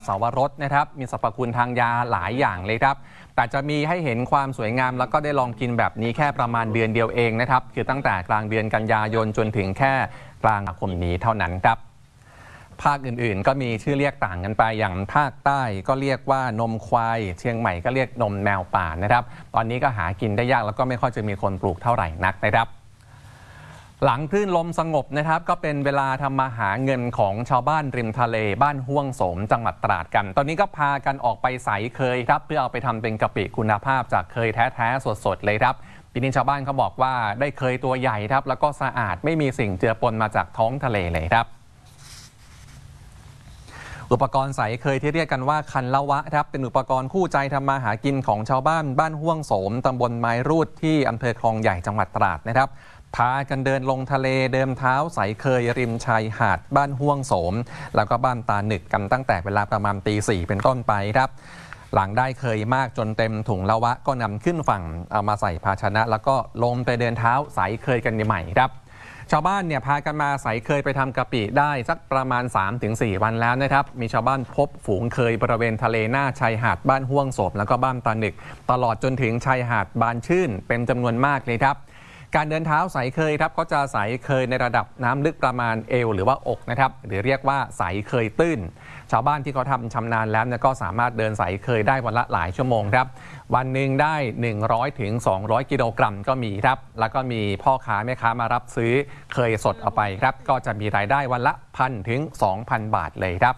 สาวรสนะครับมีสรรพคุณทางยาหลายอย่างเลยครับแต่จะมีให้เห็นความสวยงามแล้วก็ได้ลองกินแบบนี้แค่ประมาณเดือนเดียวเองนะครับคือตั้งแต่กลางเดือนกันยายนจนถึงแค่กลางตุลาคมนี้เท่านั้นครับภาคอื่นๆก็มีชื่อเรียกต่างกันไปอย่างภาคใต้ก็เรียกว่านมควายเชียงใหม่ก็เรียกนมแมวป่านะครับตอนนี้ก็หากินได้ยากแล้วก็ไม่ค่อยจะมีคนปลูกเท่าไหร่นักนะครับหลังคลื่นลมสงบนะครับก็เป็นเวลาทำมาหาเงินของชาวบ้านริมทะเลบ้านห้วงโสมจังหวัดตราดกันตอนนี้ก็พากันออกไปใสเคยครับเพื่อเอาไปทำเป็นกะปิคุณภาพจากเคยแท้ๆสดๆเลยครับปีนี้ชาวบ้านเขาบอกว่าได้เคยตัวใหญ่ครับแล้วก็สะอาดไม่มีสิ่งเจือปนมาจากท้องทะเลเลยครับอุปกรณ์ใสเคยที่เรียกกันว่าคันละวะครับเป็นอุปกรณ์คู่ใจทำมาหากินของชาวบ้านบ้านห้วงโสมตำบลไม้รูดที่อำเภอคลองใหญ่จังหวัดตราดนะครับพากันเดินลงทะเลเดิมเท้าใสเคยริมชายหาดบ้านห้วงโสมแล้วก็บ้านตาหนึกกันตั้งแต่เวลาประมาณตี 4เป็นต้นไปครับหลังได้เคยมากจนเต็มถุงละวะก็นำขึ้นฝั่งเอามาใส่ภาชนะแล้วก็ลงไปเดินเท้าใสเคยกันใหม่ครับชาวบ้านเนี่ยพากันมาใสเคยไปทำกะปิได้สักประมาณ 3-4 วันแล้วนะครับมีชาวบ้านพบฝูงเคยบริเวณทะเลหน้าชายหาดบ้านห้วงโสมแล้วก็บ้านตาหนึกตลอดจนถึงชายหาดบานชื่นเป็นจำนวนมากเลยครับการเดินเท้าใสเคยครับก็จะใสเคยในระดับน้ำลึกประมาณเอวหรือว่าอกนะครับหรือเรียกว่าใสเคยตื้นชาวบ้านที่เขาทำชำนาญแล้วก็สามารถเดินใสเคยได้วันละหลายชั่วโมงครับวันหนึ่งได้100-200 กิโลกรัมก็มีครับแล้วก็มีพ่อค้าแม่ค้ามารับซื้อเคยสดเอาไปครับก็จะมีรายได้วันละ1,000 ถึง 2,000 บาทเลยครับ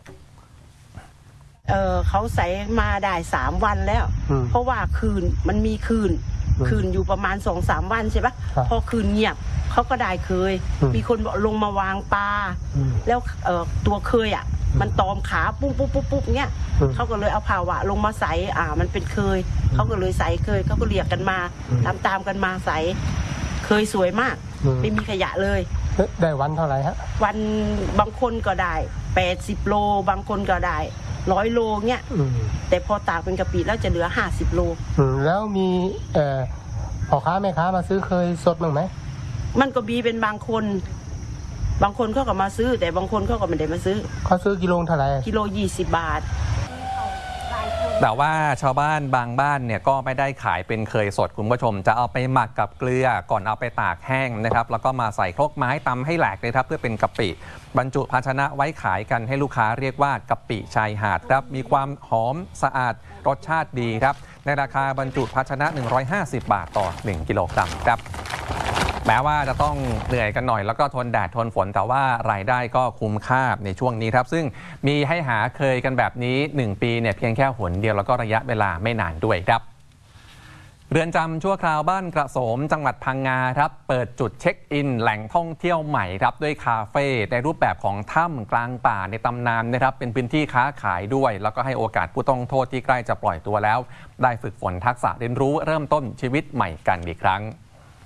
เขาใส่มาได้3 วันแล้วเพราะว่ามันมีคืนอยู่ประมาณ 2-3 วันใช่ปะพอคืนเงียบเขาก็ได้เคยมีคนลงมาวางปลาแล้วตัวเคยมันตอมขาปุ๊บเงี้ยเขาก็เลยเอาผ้าวะลงมาใส่มันเป็นเคยเขาก็เลยใส่เคยเขาก็เรียกกันมาตามกันมาใส่เคยสวยมากไม่มีขยะเลยได้วันเท่าไหร่ฮะวันบางคนก็ได้80 โลบางคนก็ได้100 โลเงี้ยแต่พอตากเป็นกะปิแล้วจะเหลือ50 โลแล้วมีพ่อค้าแม่ค้ามาซื้อเคยสดบ้างไหมมันก็มีเป็นบางคนเขาก็มาซื้อแต่บางคนเขาก็ไม่ได้มาซื้อเขาซื้อกิโลเท่าไหร่กิโล20 บาทแต่ว่าชาวบ้านบางบ้านเนี่ยก็ไม่ได้ขายเป็นเคยสดคุณผู้ชมจะเอาไปหมักกับเกลือก่อนเอาไปตากแห้งนะครับแล้วก็มาใส่ครกไม้ตำให้แหลกเลยครับเพื่อเป็นกะปิบรรจุภาชนะไว้ขายกันให้ลูกค้าเรียกว่ากะปิชายหาดครับมีความหอมสะอาดรสชาติดีครับในราคาบรรจุภาชนะ150 บาทต่อ1 กิโลกรัมครับแม้ว่าจะต้องเหนื่อยกันหน่อยแล้วก็ทนแดดทนฝนแต่ว่ารายได้ก็คุ้มค่าในช่วงนี้ครับซึ่งมีให้หาเคยกันแบบนี้1 ปีเนี่ยเพียงแค่หนเดียวแล้วก็ระยะเวลาไม่นานด้วยครับเรือนจำชั่วคราวบ้านกระโสมจังหวัดพังงาครับเปิดจุดเช็คอินแหล่งท่องเที่ยวใหม่ครับด้วยคาเฟ่ในรูปแบบของถ้ำกลางป่าในตำนานนะครับเป็นพื้นที่ค้าขายด้วยแล้วก็ให้โอกาสผู้ต้องโทษที่ใกล้จะปล่อยตัวแล้วได้ฝึกฝนทักษะเรียนรู้เริ่มต้นชีวิตใหม่กันอีกครั้ง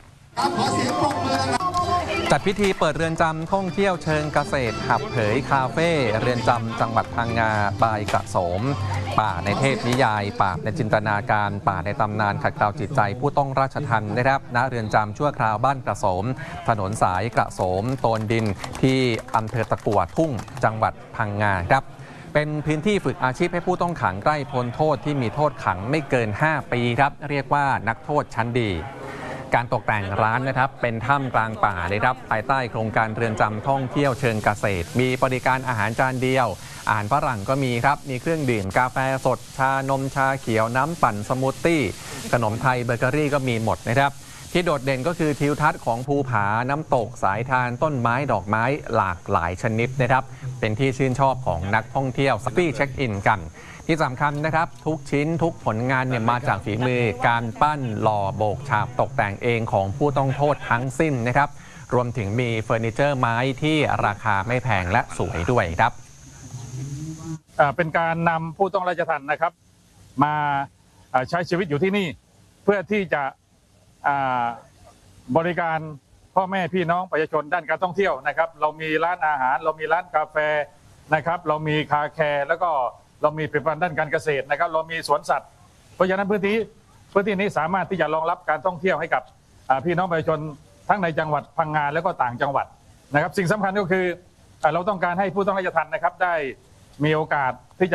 จัดพิธีเปิดเรือนจำท่องเที่ยวเชิงเกษตรหับเผยคาเฟ่เรือนจำจังหวัดพังงาบายกระโสมป่าในเทพนิยายป่าในจินตนาการป่าในตำนานขัดเกลาจิตใจผู้ต้องราชทัณฑ์นะครับณเรือนจำชั่วคราวบ้านกระโสมถนนสายกระโสมโตนดินที่อำเภอตะกั่วทุ่งจังหวัดพังงาครับเป็นพื้นที่ฝึกอาชีพให้ผู้ต้องขังใกล้พ้นโทษที่มีโทษขังไม่เกิน5 ปีครับเรียกว่านักโทษชั้นดีการตกแต่งร้านนะครับเป็นถ้ำกลางป่าเลยครับภายใต้โครงการเรือนจำท่องเที่ยวเชิงเกษตรมีบริการอาหารจานเดียวอาหารฝรั่งก็มีครับมีเครื่องดื่มกาแฟสดชานมชาเขียวน้ำปั่นสมูทตี้ขนมไทยเบเกอรี่ก็มีหมดนะครับที่โดดเด่นก็คือทิวทัศน์ของภูผาน้ำตกสายทานต้นไม้ดอกไม้หลากหลายชนิดนะครับเป็นที่ชื่นชอบของนักท่องเที่ยวสปีเช็คอินกันที่สำคัญนะครับทุกชิ้นทุกผลงานเนี่ยมาจากฝีมือการปั้นหล่อโบกฉาบตกแต่งเองของผู้ต้องโทษทั้งสิ้นนะครับรวมถึงมีเฟอร์นิเจอร์ไม้ที่ราคาไม่แพงและสวยด้วยครับเป็นการนำผู้ต้องราชทัณฑ์นะครับมาใช้ชีวิตอยู่ที่นี่เพื่อที่จะบริการพ่อแม่พี่น้องประชาชนด้านการท่องเที่ยวนะครับเรามีร้านอาหารเรามีร้านกาแฟนะครับเรามีคาแคร์แล้วก็เรามีผลิตภัณฑ์ด้านการเกษตรนะครับเรามีสวนสัตว์เพราะฉะนั้นพื้นที่นี้สามารถที่จะรองรับการท่องเที่ยวให้กับพี่น้องประชาชนทั้งในจังหวัดพังงาและก็ต่างจังหวัดนะครับสิ่งสำคัญก็คือเราต้องการให้ผู้ต้องราชทัณฑ์นะครับได้มีโอกาสที่จะ